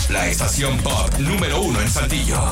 La estación pop número 1 en Saltillo.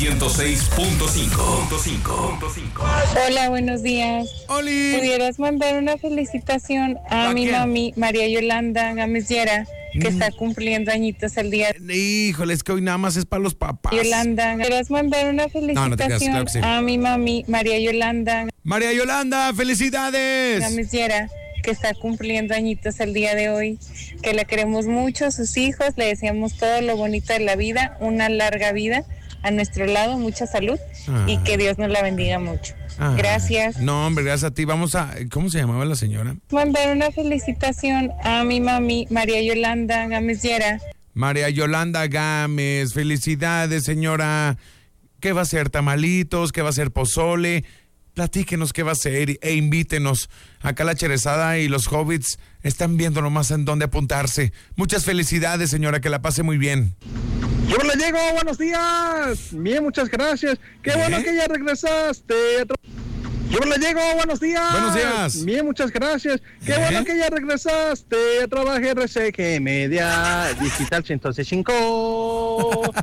106.5. Hola, buenos días. ¡Oli! ¿Pudieras mandar una felicitación a mi mami, María Yolanda Gámez Llera, que está cumpliendo añitos el día? Híjole, es que hoy nada más es para los papás. Yolanda, ¿pudieras mandar una No te creas, felicitación claro que sí. a mi mami, María Yolanda María Yolanda, felicidades. Gámez Llera, que está cumpliendo añitos el día de hoy? Que la queremos mucho, sus hijos, le deseamos todo lo bonito de la vida, una larga vida a nuestro lado, mucha salud y que Dios nos la bendiga mucho. Gracias. No, hombre, gracias a ti. Vamos a... ¿Cómo se llamaba la señora? Mandar una felicitación a mi mami, María Yolanda Gámez Llera. María Yolanda Gámez, felicidades, señora. ¿Qué va a ser? ¿Tamalitos? ¿Qué va a ser? ¿Pozole? Platíquenos qué va a ser e invítenos. Acá la Cherezada y los hobbits están viendo nomás en dónde apuntarse. Muchas felicidades, señora, que la pase muy bien. Yo le llego, buenos días. Bien, muchas gracias. Qué bueno que ya regresaste. Yo le llego, buenos días. Buenos días. Bien, muchas gracias. Qué bueno que ya regresaste. Trabajé RCG Media Digital 105.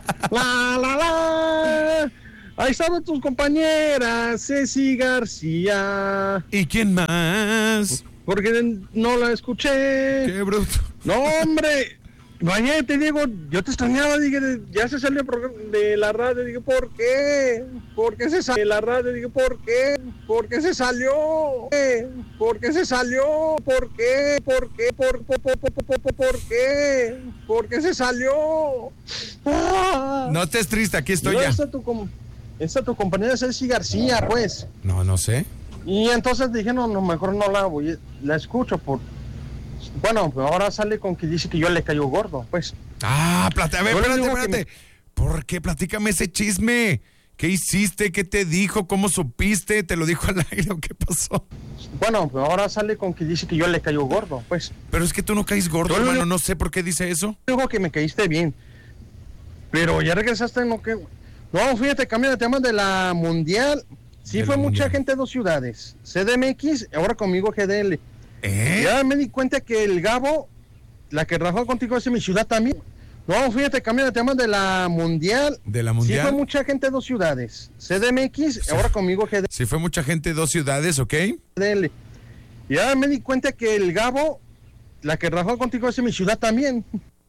la. Ahí estaban tus compañeras, Ceci García. ¿Y quién más? Porque no la escuché. Qué bruto. No, hombre. Vaya, te digo, yo te extrañaba, dije, ya se salió de la radio, dije, ¿por qué? ¿Por qué se salió de la radio? Dije, ¿por qué? ¿Por qué se salió? ¿Por qué se salió? ¿Por qué? ¿Por qué? ¿Por qué? ¿Por qué se salió? No estés triste, aquí estoy no, ya. Está tu compañera Ceci García, pues. No sé. Y entonces dije, no, mejor no la escucho Bueno, ahora sale con que dice que yo le caigo gordo, pues. A ver, espérate. ¿Por qué? Platícame ese chisme. ¿Qué hiciste? ¿Qué te dijo? ¿Cómo supiste? ¿Te lo dijo al aire o qué pasó? Bueno, ahora sale con que dice que yo le caigo gordo, pues. Pero es que tú no caes gordo, hermano. No sé por qué dice eso. Digo que me caíste bien. Pero ya regresaste, no, fíjate, cambia de tema de la Mundial. Sí, fue mucha gente de 2 ciudades. CDMX, ahora conmigo GDL. Ya me di cuenta que el Gabo, la que rajó contigo es en mi ciudad también. No, fíjate, cambia de tema de la Mundial. ¿De la Mundial? Sí, fue mucha gente de 2 ciudades. CDMX, ahora conmigo GDL. Sí, fue mucha gente de 2 ciudades, ¿ok? Ya me di cuenta que el Gabo, la que rajó contigo es en mi ciudad también.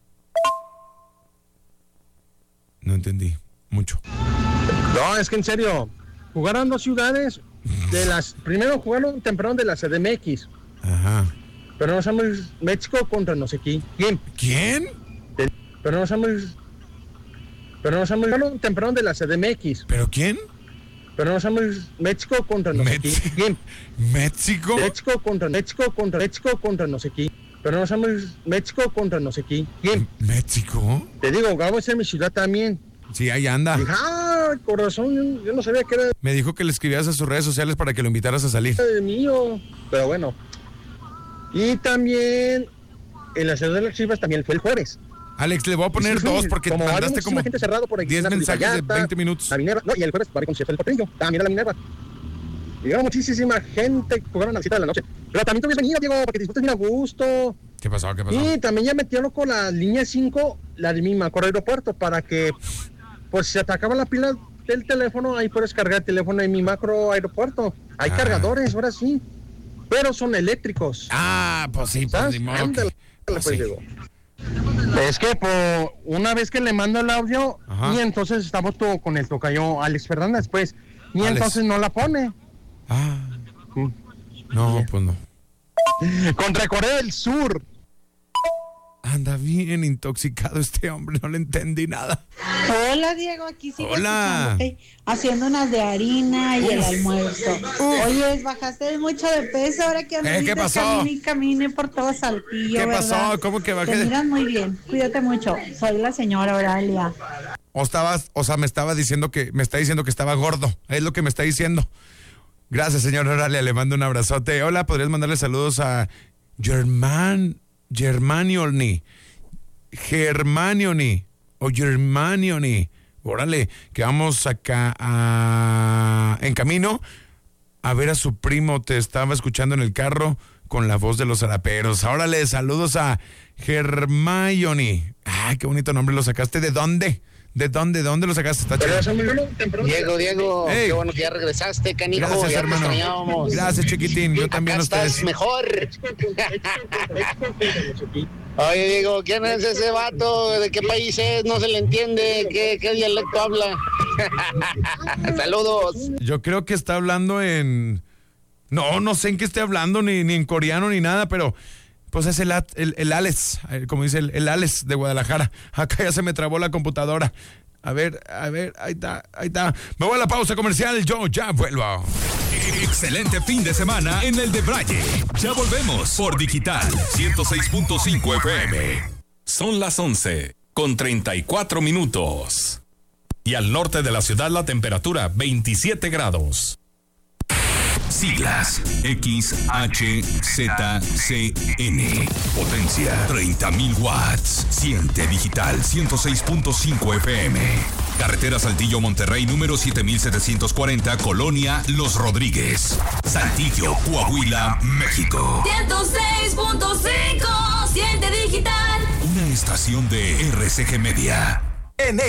No entendí mucho. No, es que en serio, jugaron 2 ciudades primero jugaron temprano de la CDMX. Ajá. Pero no sabemos México contra no sé quién. ¿Quién? Pero no sabemos temprano de la CDMX. ¿Pero quién? Pero no sabemos México contra no sé quién. ¿México? México contra no sé quién. Pero no sabemos México contra no sé quién. ¿México? Te digo, Gabo es en mi ciudad también. Sí, ahí anda. Dije, corazón, yo no sabía que era Me dijo que le escribías a sus redes sociales para que lo invitaras a salir. mío. Pero bueno. Y también en la ciudad de las Chivas también fue el jueves. Alex, le voy a poner 2 porque como mandaste como gente cerrado por aquí, 10 mensajes de 20 minutos. La Minerva, no, y el jueves paré con Chef El Porteño, también a la Minerva. Llegó muchísima gente que jugaron a las 7 de la noche. Pero también te hubieras venido, Diego, para que disfrutes bien a gusto. ¿Qué pasó? Y también ya metió loco la línea 5, la de mi macro aeropuerto, para que, pues, si se te acaba la pila del teléfono, ahí puedes cargar el teléfono en mi macro aeropuerto. Hay cargadores, ahora sí. Pero son eléctricos. Pues sí, pues ni modo. Pues sí. Es que una vez que le mando el audio, y entonces estamos todo con el tocayo Alex Fernández, pues, y entonces no la pone. No, pues no. Contra Corea del Sur. Anda bien intoxicado este hombre, no le entendí nada. Hola, Diego, aquí sigo Hola. haciendo unas de harina y el almuerzo. Oye, bajaste mucho de peso ahora que ¿Qué pasó? Camine por todo Saltillo, ¿Qué ¿verdad? pasó? ¿Cómo que bajé? Te miras muy bien, cuídate mucho. Soy la señora Oralia. Me está diciendo que estaba gordo, es lo que me está diciendo. Gracias, señor Oralia, le mando un abrazote. Hola, ¿podrías mandarle saludos a Germanioni o Germanioni? Órale, que vamos acá en camino a ver a su primo. Te estaba escuchando en el carro. con la voz de los haraperos. Ahora le saludos a Hermione. Ay, qué bonito nombre lo sacaste. ¿De dónde? ¿De dónde lo sacaste? Está chido. Diego, hey. Qué bueno que ya regresaste, canijo. Gracias, ya hermano. te extrañábamos. Gracias, chiquitín. Yo también a ustedes. Estás mejor. Oye, Diego, ¿quién es ese vato? ¿De qué país es? No se le entiende. ¿Qué dialecto habla? Saludos. Yo creo que está hablando en... No sé en qué esté hablando, ni en coreano ni nada, pero... Pues es el Alex, como dice el Alex de Guadalajara. Acá ya se me trabó la computadora. A ver, ahí está. Me voy a la pausa comercial, yo ya vuelvo. Excelente fin de semana en el de Braille. Ya volvemos por Digital 106.5 FM. Son las 11:34. Y al norte de la ciudad la temperatura 27 grados. Siglas XHZCN. Potencia 30.000 watts. Siente Digital 106.5 FM. Carretera Saltillo Monterrey número 7740, Colonia Los Rodríguez, Saltillo, Coahuila, México. 106.5. Siente Digital. Una estación de RCG Media. En